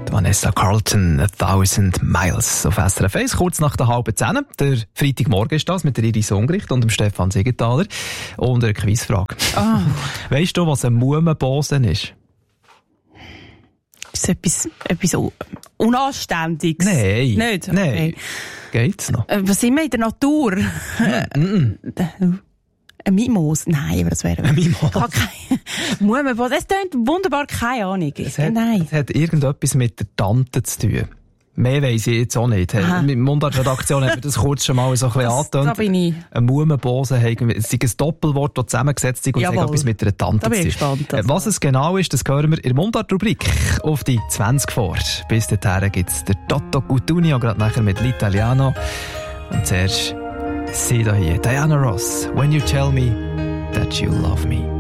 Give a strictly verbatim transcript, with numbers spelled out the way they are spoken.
Vanessa Carlton, A Thousand Miles auf S R F eins, kurz nach der halben Zehn. Der Freitagmorgen ist das mit der Iris Ungericht und dem Stefan Siegenthaler. Und eine Quizfrage. Ah. Weisst du, was ein Mumenbosen ist? Ist es etwas, etwas Unanständiges? Nein. Nicht? Nein. Okay. Geht's noch? Äh, Was sind wir in der Natur? Mm-mm. Ein Mimos? Nein, aber das wäre... Ein Mimos? Ich habe keine... Mumenbosen, das klingt wunderbar, keine Ahnung. Es hat, Nein. es hat irgendetwas mit der Tante zu tun. Mehr weiss ich jetzt auch nicht. Aha. Mit der Mundartredaktion hat mir das kurz schon mal so ein bisschen Das- angetönt. da bin ich. Ein Mumenbosen, es ist ein Doppelwort, das zusammengesetzt ist und es hat Jawohl. etwas mit einer Tante Da bin ich zu tun. gespannt, also. Was es genau ist, das hören wir in der Mundart-Rubrik auf die zwanzig vor. Bis dahin gibt es der Toto Cutugno, gerade nachher mit L'Italiano. Und zuerst sie da hier, Diana Ross, When You Tell Me That You Love Me.